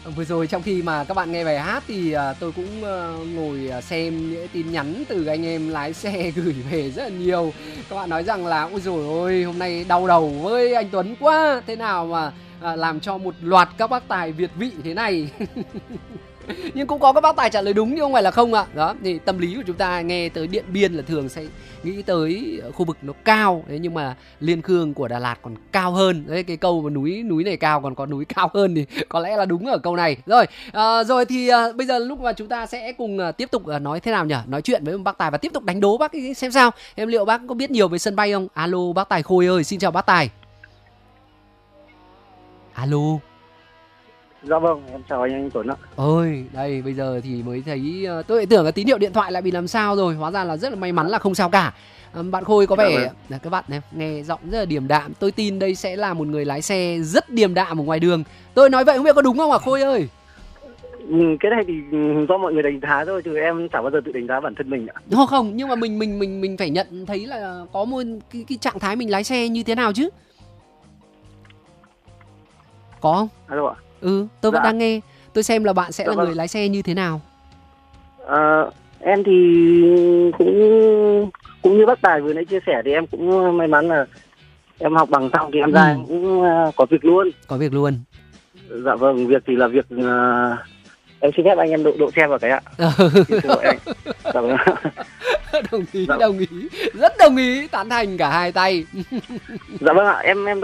Vừa rồi trong khi mà các bạn nghe bài hát thì tôi cũng ngồi xem những tin nhắn từ anh em lái xe gửi về rất là nhiều. Các bạn nói rằng là ôi dồi ôi, hôm nay đau đầu với anh Tuấn quá. Thế nào mà làm cho một loạt các bác tài Việt vị thế này. Nhưng cũng có các bác tài trả lời đúng chứ không phải là không ạ. Đó, thì tâm lý của chúng ta nghe tới Điện Biên là thường sẽ nghĩ tới khu vực nó cao. Đấy, nhưng mà Liên Khương của Đà Lạt còn cao hơn. Đấy, cái câu mà núi này cao còn có núi cao hơn thì có lẽ là đúng ở câu này. Rồi, rồi thì bây giờ lúc mà chúng ta sẽ cùng tiếp tục nói thế nào nhỉ? Nói chuyện với bác Tài và tiếp tục đánh đố bác xem sao. Em liệu bác có biết nhiều về sân bay không? Alo bác Tài Khôi ơi, xin chào bác Tài. Alo. Dạ vâng, em chào anh Tuấn ạ. Ôi, đây bây giờ thì mới thấy tôi lại tưởng là tín hiệu điện thoại lại bị làm sao rồi, hóa ra là rất là may mắn là không sao cả. Bạn Khôi có vẻ các bạn này, nghe giọng rất là điềm đạm, tôi tin đây sẽ là một người lái xe rất điềm đạm ở ngoài đường. Tôi nói vậy không biết có đúng không ạ Khôi ơi? Cái này thì do mọi người đánh giá thôi, chứ em chẳng bao giờ tự đánh giá bản thân mình ạ. Không, nhưng mà mình phải nhận thấy là có một cái trạng thái mình lái xe như thế nào chứ? Có không? Alo ạ. Tôi vẫn đang nghe. Tôi xem là bạn sẽ là người lái xe như thế nào. Em thì cũng như bác Tài vừa nãy chia sẻ thì em cũng may mắn là em học bằng xong thì em ra em cũng có việc luôn. Có việc luôn. Dạ vâng, việc thì là việc em xin phép anh em độ xe vào cái ạ. Dạ vâng. Đồng ý, rất đồng ý, tán thành cả hai tay. Dạ vâng ạ, em